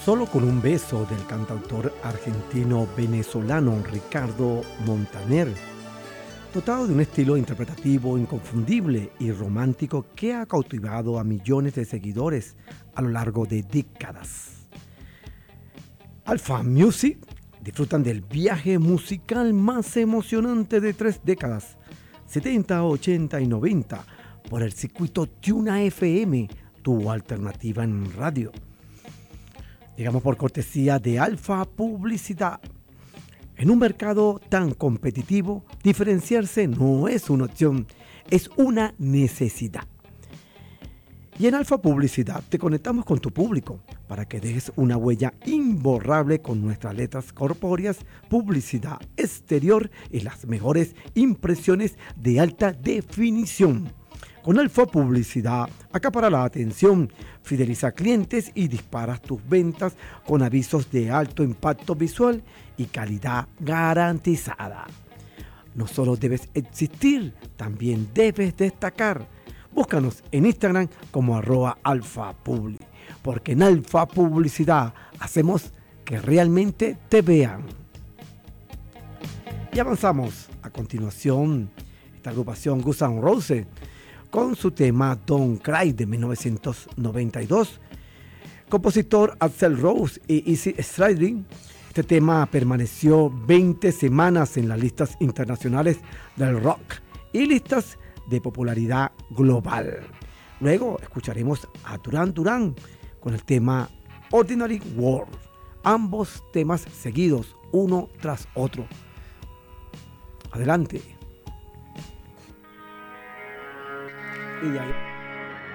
Solo con un beso del cantautor argentino-venezolano Ricardo Montaner, dotado de un estilo interpretativo inconfundible y romántico que ha cautivado a millones de seguidores a lo largo de décadas. Alpha Music disfrutan del viaje musical más emocionante de 3 décadas, 70, 80 y 90, por el circuito Tuna FM, tu alternativa en radio. Llegamos por cortesía de Alpha Publicidad. En un mercado tan competitivo, diferenciarse no es una opción, es una necesidad. Y en Alpha Publicidad te conectamos con tu público para que dejes una huella imborrable con nuestras letras corpóreas, publicidad exterior y las mejores impresiones de alta definición. Con Alpha Publicidad, acapara la atención, fideliza clientes y disparas tus ventas con avisos de alto impacto visual y calidad garantizada. No solo debes existir, también debes destacar. Búscanos en Instagram como @alfapubli, porque en Alpha Publicidad hacemos que realmente te vean. Y avanzamos. A continuación, esta agrupación Guns N' Roses con su tema Don't Cry de 1992. Compositor Axl Rose y Izzy Stradlin. Este tema permaneció 20 semanas en las listas internacionales del rock y listas de popularidad global. Luego escucharemos a Duran Duran con el tema Ordinary World. Ambos temas seguidos, uno tras otro. Adelante. Y de ahí